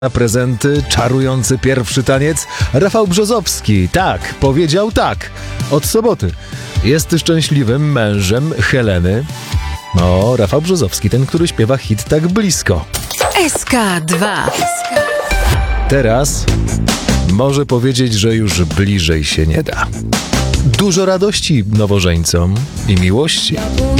Na prezenty, czarujący pierwszy taniec. Rafał Brzozowski, tak, powiedział tak. Od soboty jest szczęśliwym mężem Heleny. No, Rafał Brzozowski, ten, który śpiewa hit Tak blisko. SK2. Teraz może powiedzieć, że już bliżej się nie da. Dużo radości nowożeńcom i miłości.